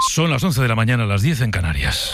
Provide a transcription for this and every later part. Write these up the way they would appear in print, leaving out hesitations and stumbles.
Son las 11 de la mañana, las 10 en Canarias.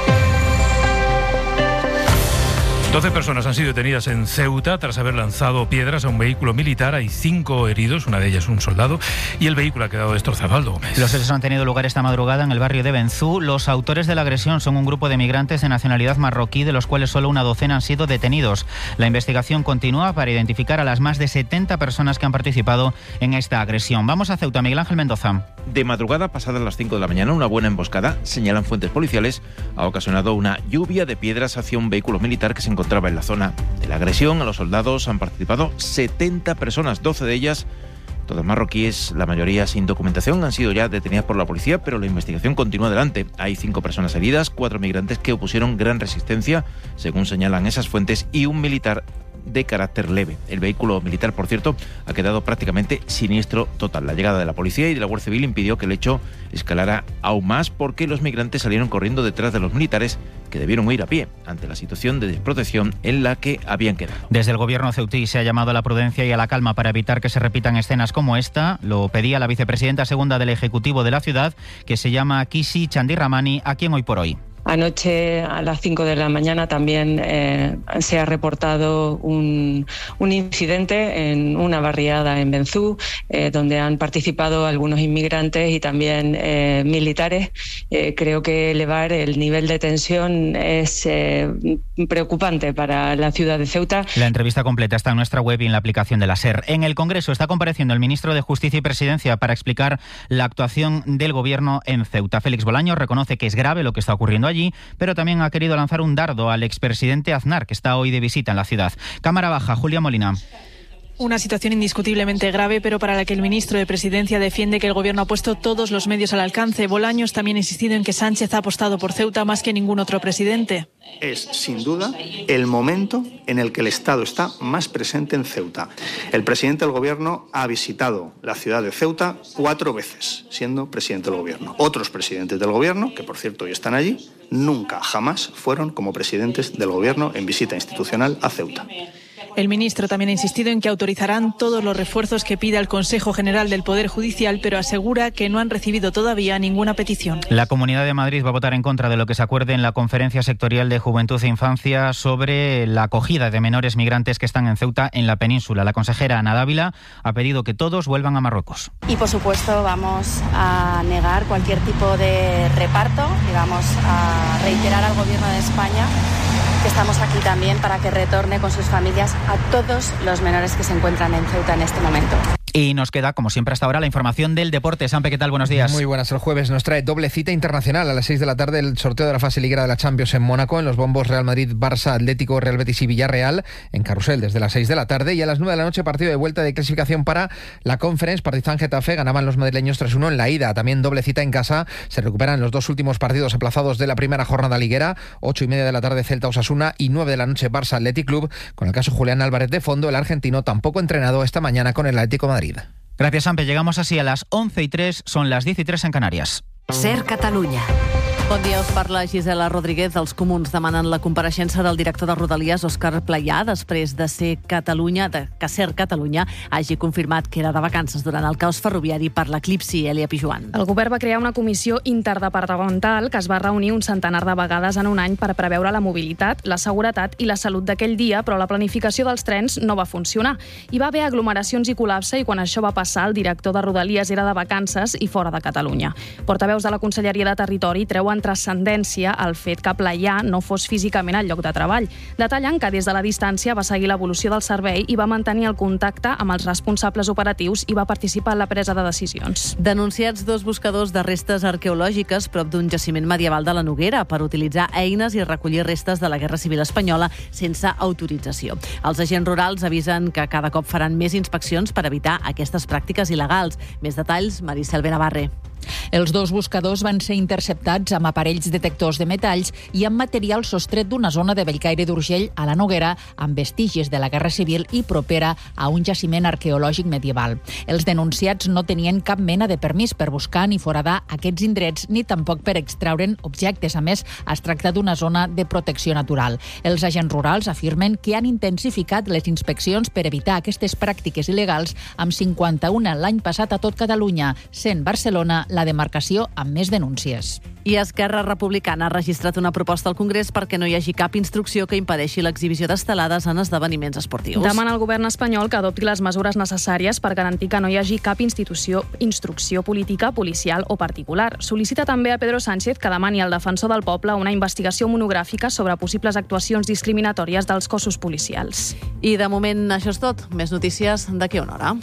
12 personas han sido detenidas en Ceuta tras haber lanzado piedras a un vehículo militar. Hay 5 heridos, una de ellas un soldado, y el vehículo ha quedado destrozado. Aldo Gómez. Los hechos han tenido lugar esta madrugada en el barrio de Benzú. Los autores de la agresión son un grupo de migrantes de nacionalidad marroquí, de los cuales solo una docena han sido detenidos. La investigación continúa para identificar a las más de 70 personas que han participado en esta agresión. Vamos a Ceuta, Miguel Ángel Mendoza. De madrugada, pasadas las 5 de la mañana, una buena emboscada, señalan fuentes policiales, ha ocasionado una lluvia de piedras hacia un vehículo militar que se encontraba en la zona. De la agresión a los soldados han participado 70 personas, 12 de ellas, todas marroquíes, la mayoría sin documentación, han sido ya detenidas por la policía, pero la investigación continúa adelante. Hay 5 personas heridas, 4 migrantes que opusieron gran resistencia, según señalan esas fuentes, y un militar de carácter leve. El vehículo militar, por cierto, ha quedado prácticamente siniestro total. La llegada de la policía y de la Guardia Civil impidió que el hecho escalara aún más, porque los migrantes salieron corriendo detrás de los militares, que debieron huir a pie ante la situación de desprotección en la que habían quedado. Desde el gobierno ceutí se ha llamado a la prudencia y a la calma para evitar que se repitan escenas como esta. Lo pedía la vicepresidenta segunda del Ejecutivo de la ciudad, que se llama Kisi Chandiramani, a quien hoy por hoy. Anoche a las 5 de la mañana también se ha reportado un incidente en una barriada en Benzú, donde han participado algunos inmigrantes y también militares. Creo que elevar el nivel de tensión es preocupante para la ciudad de Ceuta. La entrevista completa está en nuestra web y en la aplicación de la SER. En el Congreso está compareciendo el ministro de Justicia y Presidencia para explicar la actuación del gobierno en Ceuta. Félix Bolaños reconoce que es grave lo que está ocurriendo allí, pero también ha querido lanzar un dardo al expresidente Aznar, que está hoy de visita en la ciudad. Cámara Baja, Julia Molina. Una situación indiscutiblemente grave, pero para la que el ministro de Presidencia defiende que el Gobierno ha puesto todos los medios al alcance. Bolaños también ha insistido en que Sánchez ha apostado por Ceuta más que ningún otro presidente. Es, sin duda, el momento en el que el Estado está más presente en Ceuta. El presidente del Gobierno ha visitado la ciudad de Ceuta 4 veces, siendo presidente del Gobierno. Otros presidentes del Gobierno, que por cierto hoy están allí, nunca, jamás fueron como presidentes del Gobierno en visita institucional a Ceuta. El ministro también ha insistido en que autorizarán todos los refuerzos que pida el Consejo General del Poder Judicial, pero asegura que no han recibido todavía ninguna petición. La Comunidad de Madrid va a votar en contra de lo que se acuerde en la Conferencia Sectorial de Juventud e Infancia sobre la acogida de menores migrantes que están en Ceuta, en la península. La consejera Ana Dávila ha pedido que todos vuelvan a Marruecos. Y por supuesto vamos a negar cualquier tipo de reparto y vamos a reiterar al Gobierno de España que estamos aquí también para que retorne con sus familias a todos los menores que se encuentran en Ceuta en este momento. Y nos queda, como siempre hasta ahora, la información del deporte. Sampe, ¿qué tal? Buenos días. Muy buenas. El jueves nos trae doble cita internacional. A las 6 de la tarde el sorteo de la fase liguera de la Champions en Mónaco, en los bombos Real Madrid, Barça, Atlético, Real Betis y Villarreal, en Carrusel desde las 6 de la tarde. Y a las 9 de la noche partido de vuelta de clasificación para la Conference. Partizan Getafe, ganaban los madrileños 3-1 en la ida. También doble cita en casa. Se recuperan los 2 últimos partidos aplazados de la primera jornada liguera. 8:30 de la tarde Celta Osasuna y 9 de la noche Barça Athletic Club. Con el caso Julián Álvarez de fondo, el argentino tampoco entrenado esta mañana con el Atlético de Madrid. Gracias, Sampe. Llegamos así a las 11:03, son las 10:03 en Canarias. SER Catalunya. Bon dia, us parla Gisela Rodríguez. Els comuns demanen la compareixença del director de Rodalies, Òscar Playà, després de que SER Catalunya hagi confirmat que era de vacances durant el caos ferroviari per l'eclipsi. Elia Pijuan. El govern va crear una comissió interdepartamental que es va reunir un centenar de vegades en un any per preveure la mobilitat, la seguretat i la salut d'aquell dia, però la planificació dels trens no va funcionar. Hi va haver aglomeracions i col·lapse i quan això va passar, el director de Rodalies era de vacances i fora de Catalunya. Portaveus de la Conselleria de Territori treuen transcendència el fet que Playà no fos físicament al lloc de treball. Detallen que des de la distància va seguir l'evolució del servei i va mantenir el contacte amb els responsables operatius i va participar en la presa de decisions. Denunciats 2 buscadors de restes arqueològiques prop d'un jaciment medieval de la Noguera per utilitzar eines i recollir restes de la Guerra Civil Espanyola sense autorització. Els agents rurals avisen que cada cop faran més inspeccions per evitar aquestes pràctiques il·legals. Més detalls, Maricel Benavarre. Els 2 buscadors van ser interceptats amb aparells detectors de metalls i amb material sostret d'una zona de Bellcaire d'Urgell a la Noguera, amb vestigis de la Guerra Civil i propera a un jaciment arqueològic medieval. Els denunciats no tenien cap mena de permís per buscar ni foradar aquests indrets ni tampoc per extraure'n objectes. A més, es tracta d'una zona de protecció natural. Els agents rurals afirmen que han intensificat les inspeccions per evitar aquestes pràctiques il·legals, amb 51 l'any passat a tot Catalunya, sent Barcelona la de demarcació amb més denúncies. I Esquerra Republicana ha registrat una proposta al Congrés perquè no hi hagi cap instrucció que impedeixi l'exhibició d'estelades en esdeveniments esportius. Demana al govern espanyol que adopti les mesures necessàries per garantir que no hi hagi cap instrucció política, policial o particular. Sol·licita també a Pedro Sánchez que demani al defensor del poble una investigació monogràfica sobre possibles actuacions discriminatòries dels cossos policials. I de moment això és tot. Més notícies d'aquí a una hora.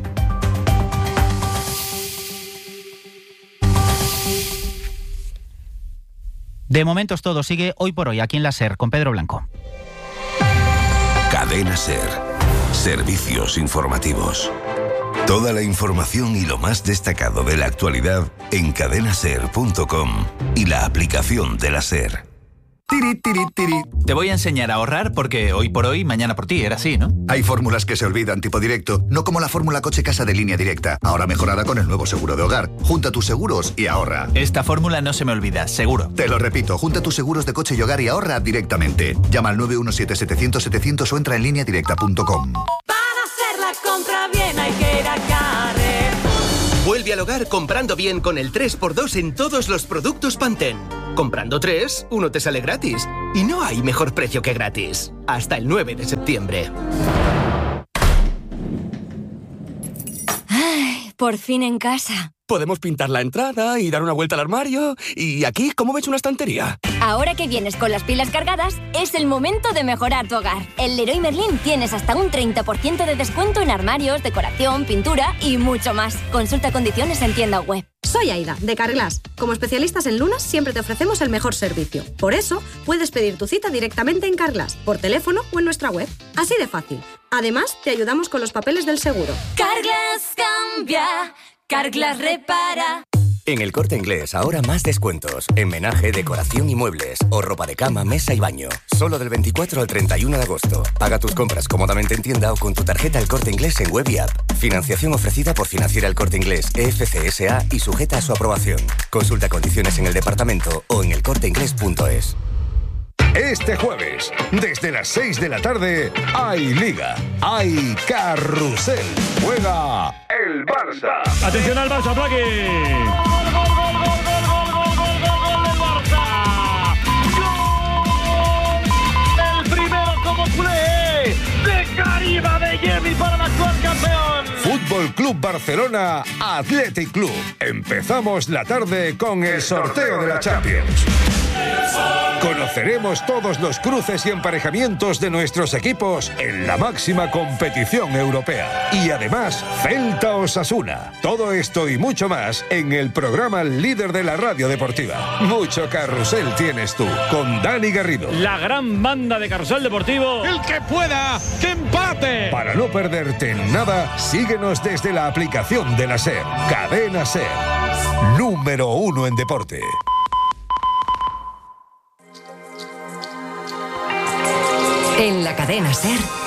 De momento es todo. Sigue Hoy por Hoy aquí en la SER con Pedro Blanco. Cadena SER. Servicios informativos. Toda la información y lo más destacado de la actualidad en cadenaser.com y la aplicación de la SER. Tiri, tiri, tiri. Te voy a enseñar a ahorrar porque hoy por hoy, mañana por ti, era así, ¿no? Hay fórmulas que se olvidan, tipo directo, no como la fórmula coche-casa de Línea Directa, ahora mejorada con el nuevo seguro de hogar. Junta tus seguros y ahorra. Esta fórmula no se me olvida, seguro. Te lo repito, junta tus seguros de coche y hogar y ahorra directamente. Llama al 917-700-700 o entra en lineadirecta.com. Para hacer la compra bien hay que ir a Carrefour. Vuelve al hogar comprando bien con el 3x2 en todos los productos Pantene. Comprando 3, uno te sale gratis. Y no hay mejor precio que gratis. Hasta el 9 de septiembre. Ay, por fin en casa. Podemos pintar la entrada y dar una vuelta al armario. Y aquí, ¿cómo ves una estantería? Ahora que vienes con las pilas cargadas, es el momento de mejorar tu hogar. En Leroy Merlin tienes hasta un 30% de descuento en armarios, decoración, pintura y mucho más. Consulta condiciones en tienda web. Soy Aida, de Carglass. Como especialistas en lunas, siempre te ofrecemos el mejor servicio. Por eso, puedes pedir tu cita directamente en Carglass, por teléfono o en nuestra web. Así de fácil. Además, te ayudamos con los papeles del seguro. Carglass cambia, Carglass repara. En El Corte Inglés, ahora más descuentos. En menaje, decoración y muebles. O ropa de cama, mesa y baño. Solo del 24 al 31 de agosto. Paga tus compras cómodamente en tienda o con tu tarjeta El Corte Inglés en web y app. Financiación ofrecida por Financiera El Corte Inglés, EFC SA y sujeta a su aprobación. Consulta condiciones en el departamento o en elcorteinglés.es. Este jueves, desde las 6 de la tarde, hay Liga, hay Carrusel. Juega el Barça. Atención al Barça, Plaqui. El primero como culé de Cariba de Yemi para el actual campeón. Fútbol Club Barcelona, Athletic Club. Empezamos la tarde con el sorteo de la Champions. Conoceremos todos los cruces y emparejamientos de nuestros equipos en la máxima competición europea. Y además, Celta-Osasuna. Todo esto y mucho más en el programa líder de la radio deportiva. Mucho carrusel tienes tú, con Dani Garrido. La gran banda de Carrusel Deportivo. El que pueda, que empate. Para no perderte nada, síguenos desde la aplicación de la SER. Cadena SER. Número 1 en deporte. En la cadena SER,